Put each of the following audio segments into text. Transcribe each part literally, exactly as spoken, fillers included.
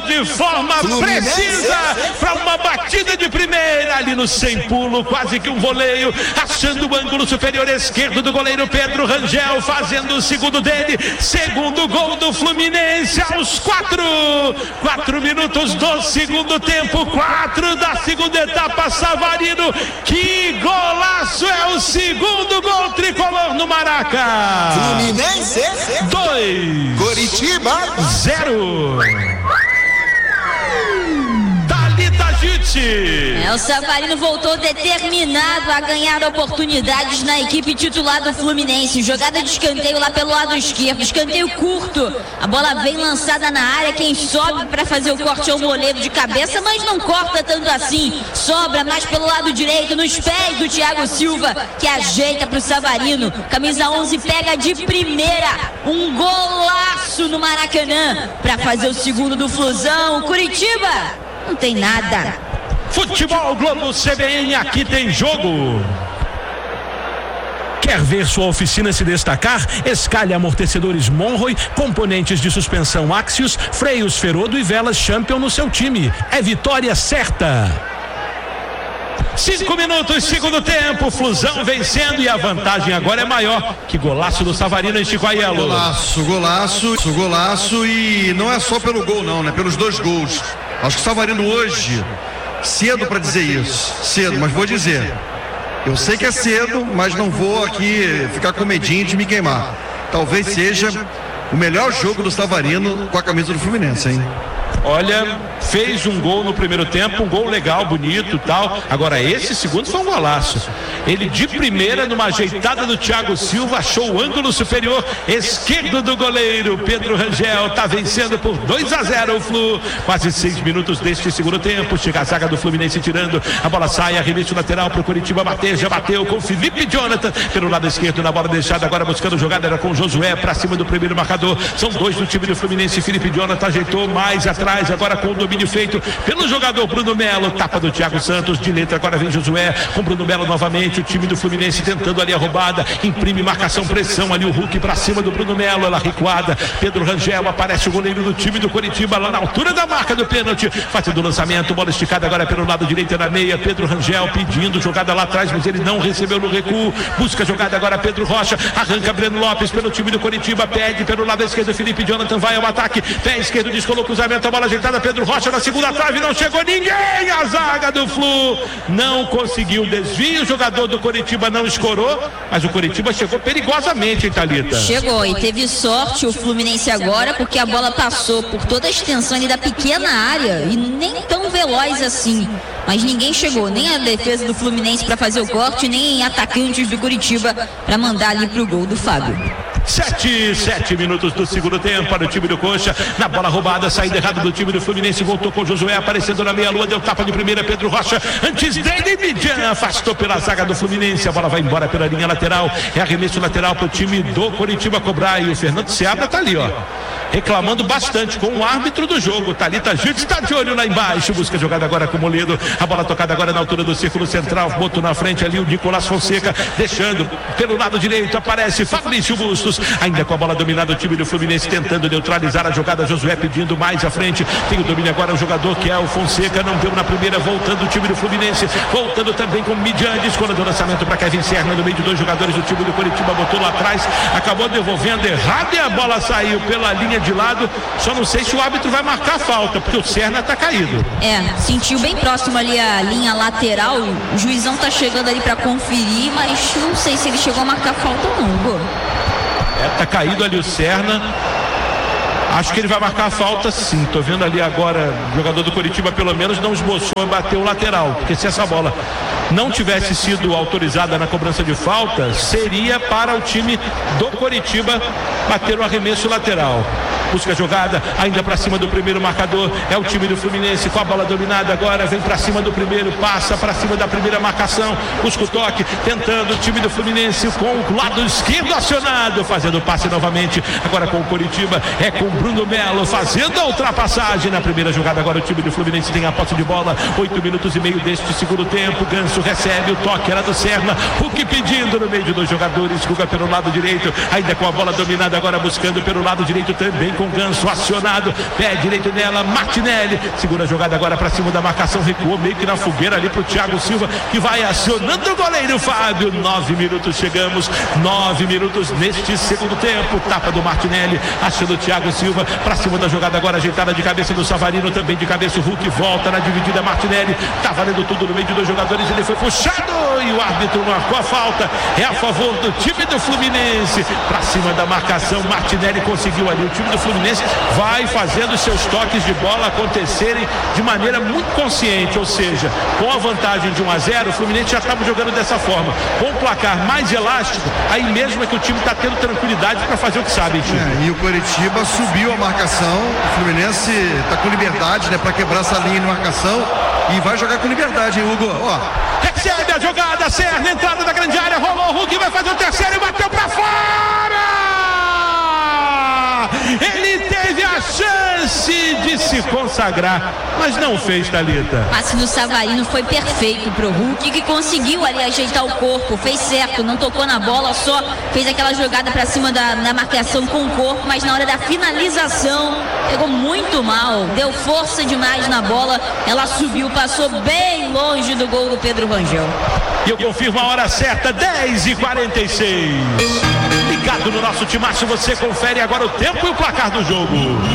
de forma Fluminense. precisa para uma batida de primeira ali no sem pulo, quase que um voleio, achando o ângulo superior esquerdo do goleiro Pedro Rangel, fazendo o segundo dele, segundo gol do Fluminense aos quatro, quatro minutos do segundo tempo, quatro da segunda etapa. Savarino, que golaço, é o segundo gol tricolor no Maraca. Fluminense dois, Coritiba zero. Thalita Gitti. É, o Savarino voltou determinado a ganhar oportunidades na equipe titular do Fluminense. Jogada de escanteio lá pelo lado esquerdo, escanteio curto. A bola vem lançada na área, quem sobe para fazer o corte é o Moledo de cabeça, mas não corta tanto assim. Sobra mais pelo lado direito, nos pés do Thiago Silva, que ajeita para o Savarino. Camisa onze pega de primeira, um golaço no Maracanã para fazer o segundo do Flusão. Curitiba não tem nada. Futebol Globo C B N, aqui tem jogo. Quer ver sua oficina se destacar? Escalhe amortecedores Monroe, componentes de suspensão Axios, freios Ferodo e velas Champion no seu time. É vitória certa. Cinco minutos, segundo tempo, Flusão vencendo e a vantagem agora é maior. Que golaço do Savarino em Chicoaiello. Golaço, golaço, golaço, e não é só pelo gol não, né? Pelos dois gols. Acho que o Savarino hoje, cedo para dizer isso, cedo, mas vou dizer. Eu sei que é cedo, mas não vou aqui ficar com medinho de me queimar. Talvez seja o melhor jogo do Savarino com a camisa do Fluminense, hein? Olha, fez um gol no primeiro tempo, um gol legal, bonito e tal. Agora esse segundo foi um golaço. Ele de primeira, numa ajeitada do Thiago Silva, achou o ângulo superior esquerdo do goleiro Pedro Rangel. Tá vencendo por dois a zero o Flu. Quase seis minutos deste segundo tempo. Chega a zaga do Fluminense tirando. A bola sai, arremesso lateral pro Coritiba bater. Já bateu com Felipe Jonathan pelo lado esquerdo na bola deixada. Agora buscando jogada, era com Josué pra cima do primeiro marcador. São dois do time do Fluminense. Felipe Jonathan ajeitou mais atrás. Agora com o domínio feito pelo jogador Bruno Melo, tapa do Thiago Santos, de letra agora vem Josué, com Bruno Melo novamente, o time do Fluminense tentando ali a roubada, imprime marcação, pressão ali o Hulk pra cima do Bruno Melo, ela recuada, Pedro Rangel, aparece o goleiro do time do Coritiba lá na altura da marca do pênalti, fazendo o lançamento, bola esticada agora pelo lado direito na meia, Pedro Rangel pedindo jogada lá atrás, mas ele não recebeu no recuo, busca jogada agora Pedro Rocha, arranca Breno Lopes pelo time do Coritiba, pede pelo lado esquerdo, Felipe Jonathan vai ao ataque, pé esquerdo, descolou o cruzamento, a bola ajeitada, Pedro Rocha na segunda trave, não chegou ninguém, a zaga do Flu não conseguiu desvio, o jogador do Coritiba não escorou, mas o Coritiba chegou perigosamente, hein, Thalita? Chegou e teve sorte o Fluminense agora, porque a bola passou por toda a extensão ali da pequena área e nem tão veloz assim, mas ninguém chegou, nem a defesa do Fluminense para fazer o corte, nem atacantes do Coritiba para mandar ali pro gol do Fábio. Sete, sete minutos do segundo tempo para o time do Coxa, na bola roubada, saída errada do time do Fluminense, voltou com o Josué aparecendo na meia lua, deu tapa de primeira, Pedro Rocha, antes dele, Midian afastou pela zaga do Fluminense, a bola vai embora pela linha lateral, é arremesso lateral para o time do Coritiba cobrar, e o Fernando Seabra tá ali, ó, reclamando bastante com o árbitro do jogo. Thalita Gitti está de olho lá embaixo, busca jogada agora com o Moledo, a bola tocada agora na altura do círculo central, botou na frente ali o Nicolás Fonseca, deixando pelo lado direito, aparece Fabrício Bustos, ainda com a bola dominada o time do Fluminense tentando neutralizar a jogada, Josué pedindo mais à frente, tem o domínio agora o jogador que é o Fonseca, não deu na primeira, voltando o time do Fluminense, voltando também com o Midian, escolhendo o lançamento para Kevin Serna no meio de dois jogadores do time do Coritiba, botou lá atrás, acabou devolvendo errado e a bola saiu pela linha de lado, só não sei se o árbitro vai marcar a falta, porque o Serna tá caído. É, sentiu bem próximo ali a linha lateral, o juizão tá chegando ali para conferir, mas não sei se ele chegou a marcar a falta ou não, Gô. É, tá caído ali o Serna. Acho que ele vai marcar a falta sim. Tô vendo ali agora, o jogador do Coritiba pelo menos não esboçou e bateu o lateral. Porque se essa bola não tivesse sido autorizada na cobrança de falta, seria para o time do Coritiba bater o arremesso lateral. Busca a jogada, ainda para cima do primeiro marcador, é o time do Fluminense com a bola dominada agora, vem para cima do primeiro, passa para cima da primeira marcação, busca o toque, tentando o time do Fluminense com o lado esquerdo acionado, fazendo o passe novamente, agora com o Coritiba, é com o Bruno Melo, fazendo a ultrapassagem na primeira jogada, agora o time do Fluminense tem a posse de bola, oito minutos e meio deste segundo tempo, Ganso recebe o toque, era do Serna, Hulk pedindo no meio de dois jogadores, Guga pelo lado direito, ainda com a bola dominada agora, buscando pelo lado direito também, também com Ganso acionado, pé direito nela, Martinelli, segura a jogada agora para cima da marcação, recuou meio que na fogueira ali pro Thiago Silva, que vai acionando o goleiro Fábio. Nove minutos chegamos, nove minutos neste segundo tempo, tapa do Martinelli, achando o Thiago Silva para cima da jogada agora, ajeitada de cabeça do Savarino, também de cabeça o Hulk, volta na dividida, Martinelli, tá valendo tudo no meio de dois jogadores, ele foi puxado e o árbitro marcou a falta, é a favor do time do Fluminense, para cima da marcação, Martinelli conseguiu ali, o time do Fluminense vai fazendo seus toques de bola acontecerem de maneira muito consciente, ou seja, com a vantagem de um a zero, o Fluminense já estava jogando dessa forma, com o placar mais elástico, aí mesmo é que o time está tendo tranquilidade para fazer o que sabe, time. É, e o Coritiba subiu a marcação, o Fluminense está com liberdade, né, para quebrar essa linha de marcação e vai jogar com liberdade, hein, Hugo? Ó. Recebe a jogada, Serra, entrada da grande área, rolou o Hulk, vai fazer o terceiro e bateu para fora! Ele teve a chance de se consagrar, mas não fez, Thalita. O passe do Savarino foi perfeito pro Hulk, que conseguiu ali ajeitar o corpo, fez certo, não tocou na bola, só fez aquela jogada para cima da, da marcação com o corpo, mas na hora da finalização pegou muito mal, deu força demais na bola, ela subiu, passou bem longe do gol do Pedro Rangel. E eu confirmo a hora certa, dez e quarenta e seis. Ligado no nosso timaço, você confere agora o tempo e o placar do jogo.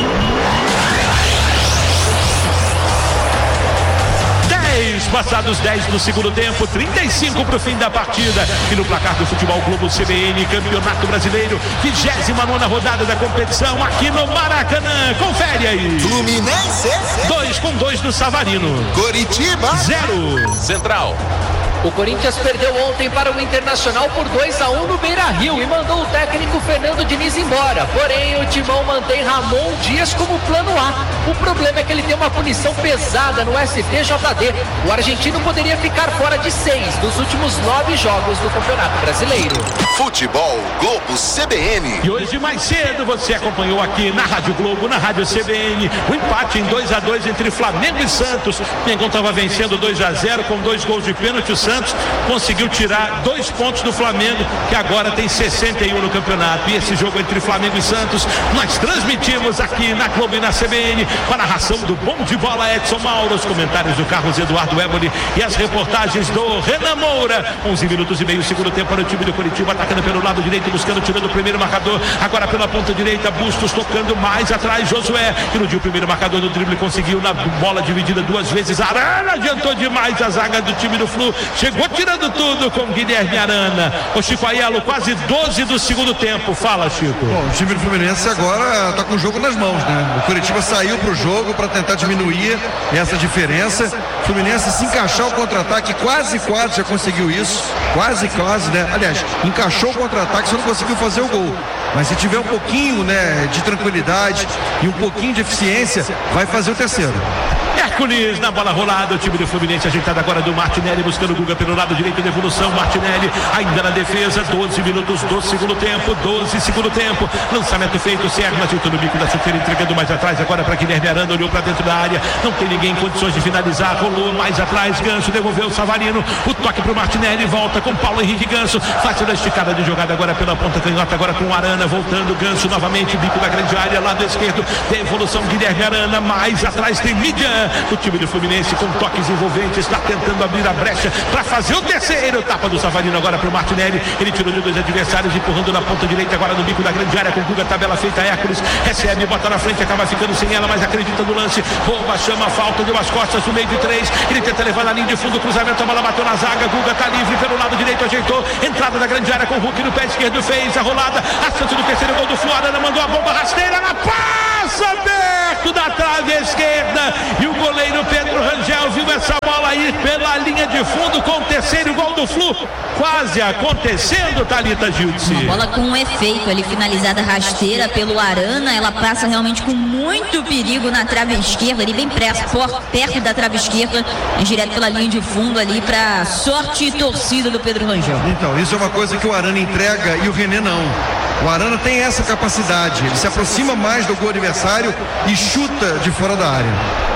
dez, passados dez do segundo tempo, trinta e cinco para o fim da partida. E no placar do Futebol Globo C B N, Campeonato Brasileiro, vigésima nona rodada da competição aqui no Maracanã. Confere aí. Fluminense dois com dois do Savarino. Coritiba zero. Central. O Corinthians perdeu ontem para o Internacional por dois a um no Beira-Rio e mandou o técnico Fernando Diniz embora. Porém, o Timão mantém Ramon Dias como plano A. O problema é que ele tem uma punição pesada no S T J D. O argentino poderia ficar fora de seis dos últimos nove jogos do Campeonato Brasileiro. Futebol Globo C B N. E hoje mais cedo você acompanhou aqui na Rádio Globo, na Rádio C B N, o empate em dois a dois entre Flamengo e Santos. O Mengão estava vencendo dois a zero com dois gols de pênalti. O Santos conseguiu tirar dois pontos do Flamengo, que agora tem sessenta e um no campeonato. E esse jogo entre Flamengo e Santos nós transmitimos aqui na Globo e na C B N, com a narração do bom de bola Edson Mauro, os comentários do Carlos Eduardo Éboli e as reportagens do Renan Moura. onze minutos e meio, segundo tempo para o time do Coritiba, atacando pelo lado direito, buscando, tirando o primeiro marcador, agora pela ponta direita, Bustos tocando mais atrás, Josué, que no dia o primeiro marcador do drible, conseguiu na bola dividida duas vezes, Arana adiantou demais a zaga do time do Flu, chegou tirando tudo com Guilherme Arana. O Chico Aiello, quase doze do segundo tempo. Fala, Chico. Bom, o time do Fluminense agora está com o jogo nas mãos, né? O Coritiba saiu para o jogo para tentar diminuir essa diferença. O Fluminense se encaixar o contra-ataque, quase, quase já conseguiu isso. Quase, quase, né? Aliás, encaixou o contra-ataque, só não conseguiu fazer o gol. Mas se tiver um pouquinho, né, de tranquilidade e um pouquinho de eficiência, vai fazer o terceiro. Hércules na bola rolada, o time do Fluminense ajeitado agora do Martinelli, buscando o Guga pelo lado direito, devolução, Martinelli ainda na defesa, doze minutos do segundo tempo, doze segundo tempo, lançamento feito, Serra ajeitou no bico da chuteira, entregando mais atrás, agora para Guilherme Arana, olhou para dentro da área, não tem ninguém em condições de finalizar, rolou mais atrás, Ganso devolveu o Savarino, o toque para o Martinelli, volta com Paulo Henrique Ganso, fácil da esticada de jogada agora pela ponta canhota, agora com o Arana, voltando, Ganso novamente, bico da grande área, lado esquerdo, devolução, Guilherme Arana, mais atrás tem Midian. O time do Fluminense com toques envolventes está tentando abrir a brecha para fazer o terceiro. Tapa do Savarino agora para o Martinelli. Ele tirou de dois adversários, empurrando na ponta direita agora no bico da grande área com Guga, tabela feita. Hércules recebe, bota na frente, acaba ficando sem ela, mas acredita no lance. Rouba, chama, falta, deu as costas no meio de três. Ele tenta levar na linha de fundo, cruzamento, a bola bateu na zaga. Guga está livre pelo lado direito, ajeitou. Entrada da grande área com o Hulk no pé esquerdo, fez a rolada. A chance do terceiro gol do Flu. Arana mandou a bomba rasteira na passa aberto da trave esquerda. E o goleiro Pedro Rangel viu essa bola aí pela linha de fundo com o terceiro gol do Flu. Quase acontecendo, Thalita Giltzi. Uma bola com um efeito ali, finalizada rasteira pelo Arana. Ela passa realmente com muito perigo na trave esquerda, ali bem perto da trave esquerda, direto pela linha de fundo ali para sorte e torcida do Pedro Rangel. Então, isso é uma coisa que o Arana entrega e o René não. O Arana tem essa capacidade, ele se aproxima mais do gol adversário e chuta de fora da área.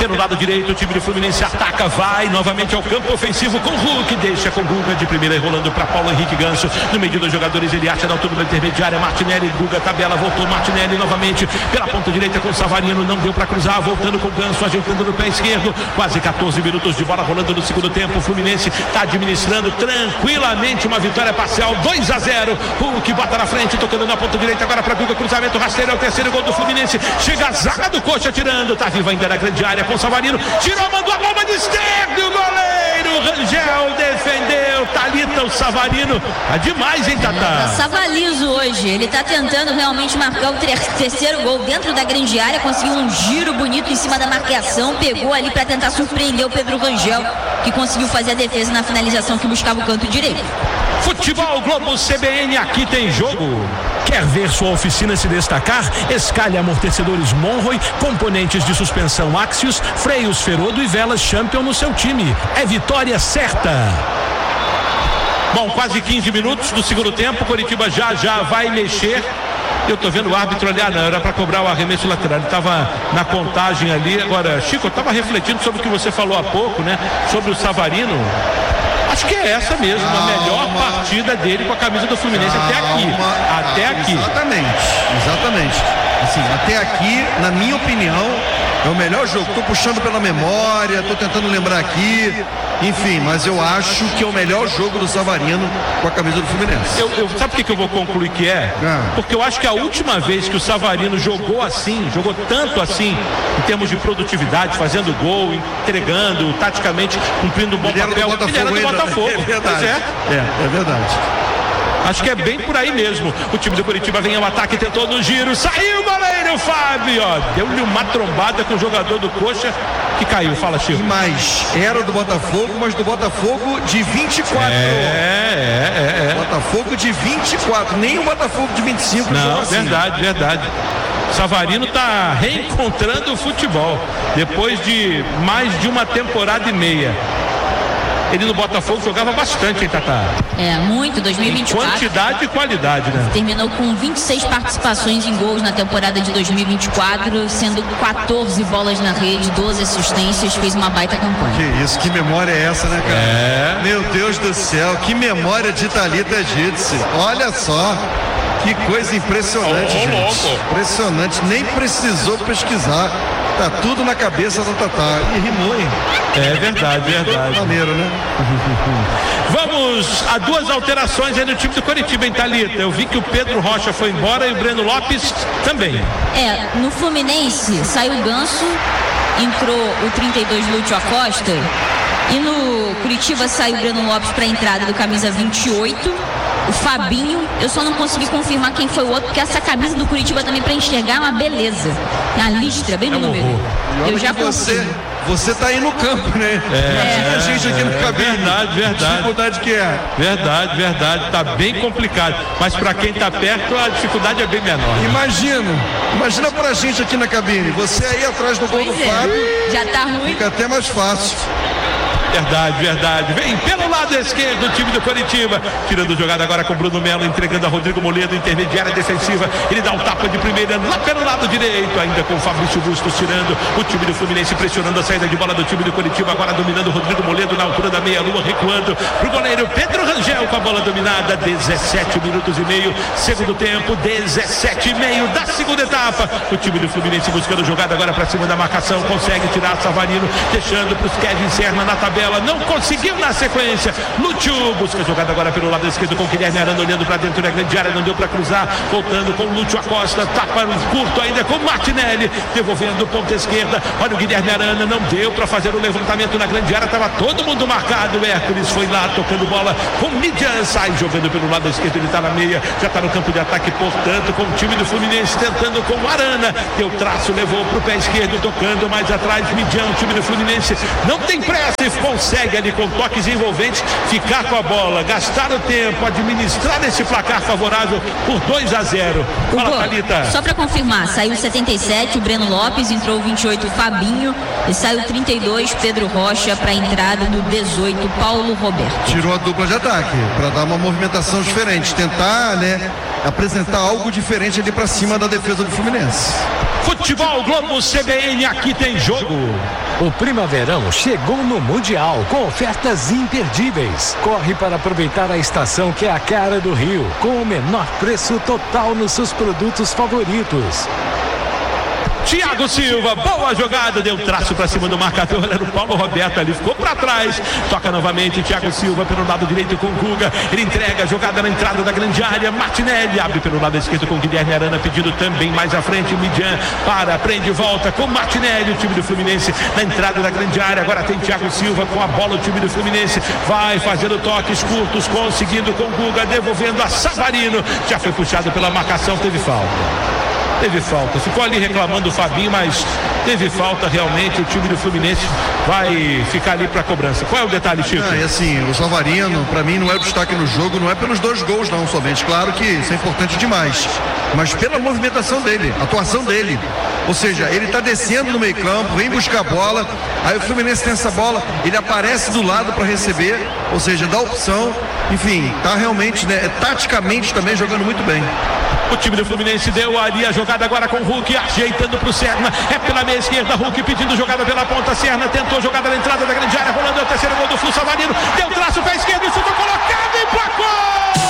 Pelo lado direito, o time do Fluminense ataca, vai novamente ao campo ofensivo com Hulk, deixa com Guga de primeira, enrolando para Paulo Henrique Ganso, no meio dos jogadores, ele acha na altura da intermediária, Martinelli, Guga, tabela, voltou Martinelli novamente, pela ponta direita com Savarino, não deu para cruzar, voltando com Ganso, ajeitando no pé esquerdo, quase catorze minutos de bola rolando no segundo tempo, o Fluminense está administrando tranquilamente uma vitória parcial, dois a zero, Hulk bota na frente, tocando na ponta direita, agora para Guga, cruzamento rasteiro, é o terceiro gol do Fluminense, chega a zaga do Coxa tirando, tá viva ainda na grande área com Savarino, tirou, mandou a bomba de esquerda, o goleiro Rangel defendeu, Thalita, o Savarino, tá demais, hein, Tatá? Tá savalizo hoje, ele tá tentando realmente marcar o ter- terceiro gol dentro da grande área, conseguiu um giro bonito em cima da marcação, pegou ali para tentar surpreender o Pedro Rangel, que conseguiu fazer a defesa na finalização que buscava o canto direito. Futebol Globo C B N, aqui tem jogo. Quer ver sua oficina se destacar? Escalhe amortecedores Monroe, componentes de suspensão Axios, freios Ferodo e velas Champion no seu time. É vitória certa. Bom, quase quinze minutos do segundo tempo, Coritiba já já vai mexer. Eu tô vendo o árbitro ali, ah, não, era para cobrar o arremesso lateral, ele tava na contagem ali. Agora, Chico, eu tava refletindo sobre o que você falou há pouco, né? Sobre o Savarino. Acho que é essa mesmo, a melhor partida dele com a camisa do Fluminense até aqui. Até aqui. Exatamente, exatamente. Assim, até aqui, na minha opinião, é o melhor jogo. Tô puxando pela memória, tô tentando lembrar aqui. Enfim, mas eu acho que é o melhor jogo do Savarino com a camisa do Fluminense. Eu, eu, sabe por que, que eu vou concluir que é? Ah. Porque eu acho que a última vez que o Savarino jogou assim, jogou tanto assim, em termos de produtividade, fazendo gol, entregando, taticamente, cumprindo um bom Ele era papel, do Botafogo, ele era do ainda. Botafogo. É verdade. Pois é. É, é verdade. Acho que é bem por aí mesmo. O time do Coritiba vem ao ataque, tentou no giro, saiu o goleiro Fábio, ó, deu-lhe uma trombada com o jogador do Coxa que caiu. Fala, Chico. E mais, era do Botafogo, mas do Botafogo de vinte e quatro. É, é, é, é. Botafogo de vinte e quatro, nem o Botafogo de vinte e cinco. Não, assim. verdade, verdade. Savarino está reencontrando o futebol depois de mais de uma temporada e meia. Ele no Botafogo jogava bastante, hein, Tatá? É, muito, dois mil e vinte e quatro. Quantidade e qualidade, né? Terminou com vinte e seis participações em gols na temporada de dois mil e vinte e quatro, sendo quatorze bolas na rede, doze assistências, fez uma baita campanha. Que isso, que memória é essa, né, cara? É. Meu Deus do céu, que memória de Thalita Jitsi. Olha só, que coisa impressionante, Ô, ô, gente. louco. Impressionante, nem precisou pesquisar. Tá tudo na cabeça da Tatá. E rimou, hein? É verdade, verdade. Maneiro, né? Vamos a duas alterações aí no time do Coritiba, hein, Thalita? Eu vi que o Pedro Rocha foi embora e o Breno Lopes também. É, no Fluminense saiu o Ganso, entrou o trinta e dois Lúcio Acosta, e no Curitiba saiu o Breno Lopes para a entrada do camisa vinte e oito, o Fabinho. Eu só não consegui confirmar quem foi o outro, porque essa camisa do Curitiba também para enxergar é uma beleza, é uma listra bem no É um número. horror. Eu já você, confirmo. você tá aí no campo, né? Imagina a gente aqui no cabelo. Verdade, verdade. A dificuldade que é. Verdade, verdade. Tá bem complicado. Mas para quem tá perto, a dificuldade é bem menor. Imagina, imagina pra gente aqui na cabine. Você aí atrás do gol do Pois Fábio, é, já tá ruim. fica até mais fácil. Verdade, verdade. Vem pelo lado esquerdo o time do Coritiba. Tirando jogada agora com Bruno Melo, entregando a Rodrigo Moledo, intermediária defensiva. Ele dá um tapa de primeira lá pelo lado direito, ainda com o Fabrício Bustos tirando. O time do Fluminense pressionando a saída de bola do time do Coritiba. Agora dominando o Rodrigo Moledo na altura da meia-lua, recuando pro goleiro Pedro Rangel com a bola dominada. dezessete minutos e meio, segundo tempo, dezessete e meio da segunda etapa. O time do Fluminense buscando jogada agora para cima da marcação. Consegue tirar Savarino, deixando para os Kevin Serna na tabela. Não conseguiu na sequência. Lúcio busca jogada agora pelo lado esquerdo com Guilherme Arana olhando para dentro da grande área, não deu para cruzar, voltando com Lúcio Acosta, tapa curto ainda com Martinelli, devolvendo ponta esquerda. Olha o Guilherme Arana, não deu para fazer o levantamento na grande área, estava todo mundo marcado. O Hércules foi lá tocando bola com Midian, sai jogando pelo lado esquerdo, ele está na meia, já está no campo de ataque, portanto, com o time do Fluminense tentando com o Arana, deu traço, levou para o pé esquerdo, tocando mais atrás. Midian, o time do Fluminense não tem pressa e consegue ali com toques envolventes ficar com a bola, gastar o tempo, administrar esse placar favorável por dois a zero. Fala, Hugo, Thalita. só para confirmar, saiu setenta e sete o Breno Lopes, entrou o vinte e oito o Fabinho e saiu trinta e dois Pedro Rocha para a entrada do dezoito Paulo Roberto. Tirou a dupla de ataque para dar uma movimentação diferente, tentar, né, apresentar algo diferente ali para cima da defesa do Fluminense. Futebol Globo C B N, aqui tem jogo. O Primaverão chegou no Mundial com ofertas imperdíveis. Corre para aproveitar a estação que é a cara do Rio, com o menor preço total nos seus produtos favoritos. Thiago Silva, boa jogada, deu traço para cima do marcador, era o Paulo Roberto ali, ficou para trás, toca novamente Thiago Silva pelo lado direito com Guga, ele entrega a jogada na entrada da grande área, Martinelli abre pelo lado esquerdo com Guilherme Arana, pedido também mais à frente, o Midian para, prende e volta com Martinelli, o time do Fluminense na entrada da grande área, agora tem Thiago Silva com a bola, o time do Fluminense vai fazendo toques curtos, conseguindo com Guga, devolvendo a Savarino, já foi puxado pela marcação, teve falta. Teve falta, ficou ali reclamando o Fabinho, mas teve falta realmente, o time do Fluminense vai ficar ali para cobrança. Qual é o detalhe, Chico? É, assim, o Savarino, para mim, não é o destaque no jogo, não é pelos dois gols não, somente, claro que isso é importante demais, mas pela movimentação dele, atuação dele, ou seja, ele tá descendo no meio campo, vem buscar a bola, aí o Fluminense tem essa bola, ele aparece do lado para receber, ou seja, dá opção, enfim, tá realmente, né, taticamente também jogando muito bem. O time do Fluminense deu ali a jogada agora com o Hulk, ajeitando pro Serna, é pela meia esquerda, Hulk pedindo jogada pela ponta, Serna tentou jogada na entrada da grande área, rolando